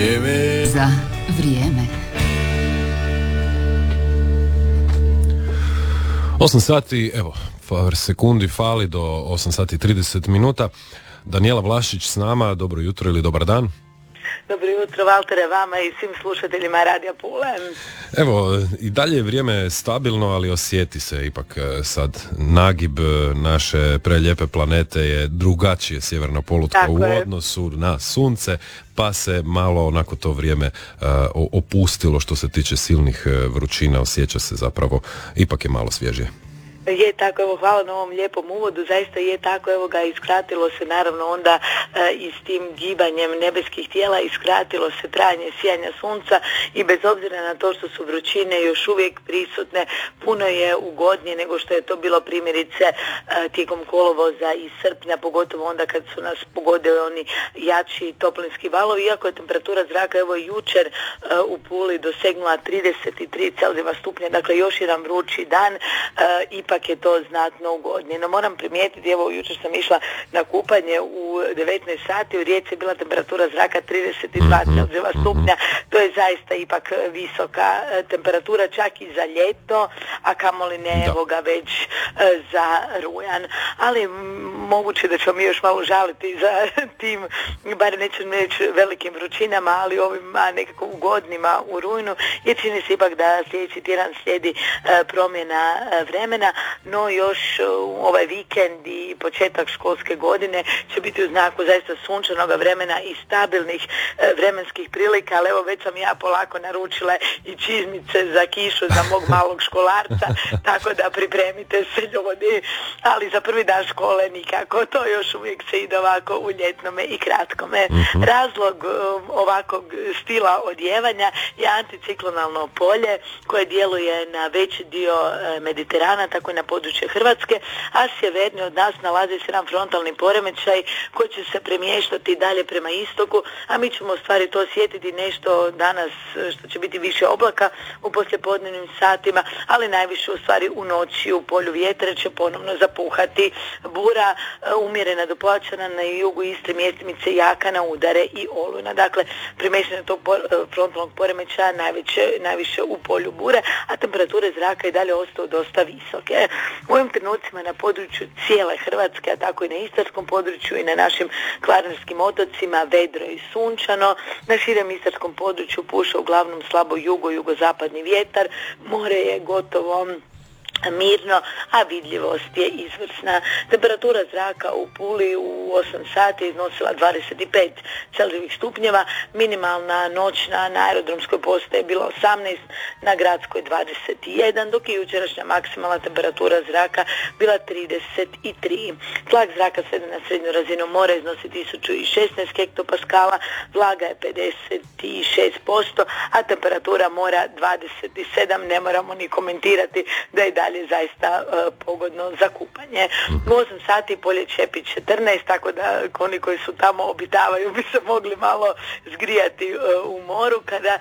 Za vrijeme. 8 sati, evo, par sekundi fali do 8 sati 30 minuta. Daniela Vlašić s nama, dobro jutro ili dobar dan. Dobro jutro, Valtere, vama i svim slušateljima Radija Pule. Evo, i dalje je vrijeme stabilno, ali osjeti se ipak sad nagib naše prelijepe planete je drugačije sjeverno polutko u odnosu na sunce, pa se malo onako to vrijeme opustilo što se tiče silnih vrućina, osjeća se zapravo, ipak je malo svježije. Je tako, evo, hvala na ovom lijepom uvodu, zaista je tako, evo ga, iskratilo se naravno onda i s tim gibanjem nebeskih tijela, iskratilo se trajanje sijanja sunca i bez obzira na to što su vrućine još uvijek prisutne, puno je ugodnije nego što je to bilo primjerice tijekom kolovoza i srpnja, pogotovo onda kad su nas pogodili oni jači toplinski valovi, iako je temperatura zraka evo jučer u Puli dosegnula 33 Celzijeva stupnja, dakle još jedan vrući dan, ipak je to znatno ugodnije. No moram primijetiti, evo jučer sam išla na kupanje u 19 sati, u Rijeci je bila temperatura zraka 32 Celzijeva stupnja, to je zaista ipak visoka temperatura čak i za ljeto, a kamoli ne evo ga već za rujan. Ali moguće da ćemo mi još malo žaliti za tim, bar nećemo reći velikim vrućinama, ali ovim nekako ugodnima u rujnu, jer čini se ipak da sljedeći tjedan slijedi promjena vremena, no još ovaj vikend i početak školske godine će biti u znaku zaista sunčanog vremena i stabilnih vremenskih prilika, ali evo već sam ja polako naručila i čizmice za kišu za mog malog školarca, tako da pripremite se ljudi, ali za prvi dan škole nikako, to još uvijek se ide ovako u ljetnome i kratkome. Razlog ovakvog stila odjevanja je anticiklonalno polje koje djeluje na veći dio Mediterana, tako i na područje Hrvatske, a sjevernije od nas nalazi se jedan frontalni poremećaj koji će se premještati dalje prema istoku, a mi ćemo u stvari to osjetiti nešto danas što će biti više oblaka u poslijepodnevnim satima, ali najviše u stvari u noći u polju vjetra će ponovno zapuhati bura, umjerena do pojačana na jugu Istre, mjestimice Jakana, Udare i Olujna. Dakle, premještanje tog frontalnog poremećaja najviše u polju bure, a temperature zraka i dalje ostaju dosta visoke. U ovim trenucima na području cijele Hrvatske, a tako i na istarskom području i na našim kvarnerskim otocima vedro i sunčano. Na širem istarskom području puše uglavnom slabo jugozapadni vjetar, more je gotovo mirno, a vidljivost je izvrsna. Temperatura zraka u Puli u 8 sati iznosila 25 Celzijevih stupnjeva, minimalna noćna na aerodromskoj postaji je bila 18, na gradskoj 21, dok je jučerašnja maksimalna temperatura zraka bila 33. Tlak zraka sveden na srednju razinu mora iznosi 1016 hektopaskala, vlaga je 56%, a temperatura mora 27, ne moramo ni komentirati da je dalje zaista pogodno za kupanje. U 8 sati polje Čepić 14, tako da oni koji su tamo obitavaju bi se mogli malo zgrijati u moru. Kada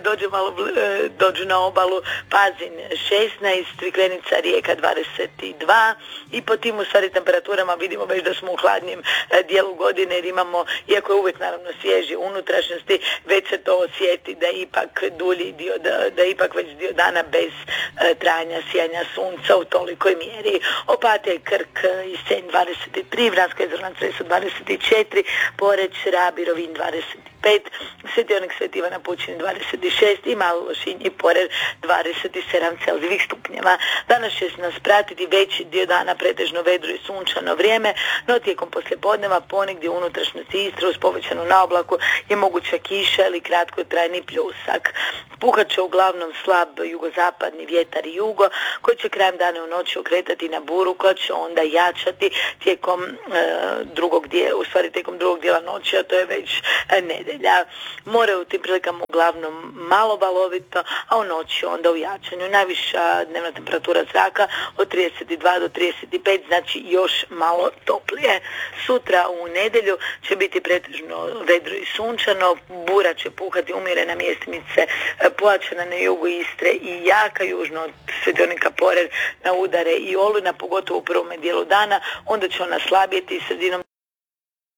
dođu na obalu Pazin 16, Crikvenica, Rijeka 22 i po tim u stvari temperaturama vidimo već da smo u hladnijem dijelu godine, jer imamo, iako je uvijek naravno svježi unutrašnjosti, već se to osjeti da ipak dulji dio, da ipak već dio dana bez trajanja sijanja sunca u tolikoj mjeri. Opatija, Krk i Senj 23, Vransko jezero na Cresu 24, Poreč, Rab i Rovinj 25, Svetionik Sveti Ivan Pučini 26 i Malo Lošinj i Porer 27 Celzijevih stupnjeva. Danas će nas pratiti veći dio dana pretežno vedro i sunčano vrijeme, no tijekom poslijepodneva ponegdje u unutrašnjosti Istre uz povećanu naoblaku je moguća kiša ili kratkotrajni pljusak. Puhat će uglavnom slab jugozapadni vjetar i jugo, koji će krajem dana u noći okretati na buru, koja će onda jačati tijekom drugog dijela noći, a to je već nedelja. More u tim prilikama uglavnom malo valovito, a u noći onda u jačanju. Najviša dnevna temperatura zraka od 32 do 35, znači još malo toplije. Sutra u nedjelju će biti pretežno vedro i sunčano, bura će puhati umjerena mjestimice pojačana na jugu Istre i jaka južno od Svetionika Porer na Udare i Olujna, pogotovo u prvome dijelu dana, onda će ona slabjeti sredinom